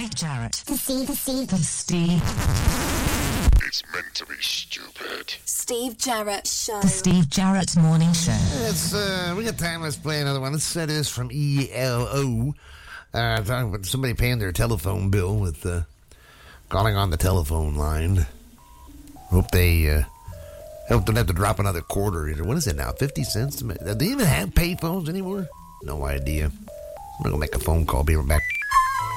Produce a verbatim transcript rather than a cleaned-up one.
Steve Jarrett. The Steve, the Steve, The Steve. It's meant to be stupid. Steve Jarrett Show. The Steve Jarrett Morning Show. It's, uh, we got time. Let's play another one. Let's set this from E L O. Uh, talking about somebody paying their telephone bill with uh, calling on the telephone line. Hope they uh, hope don't have to drop another quarter either. What is it now? Fifty cents? Do they even have pay phones anymore? No idea. I'm gonna make a phone call. Be right back.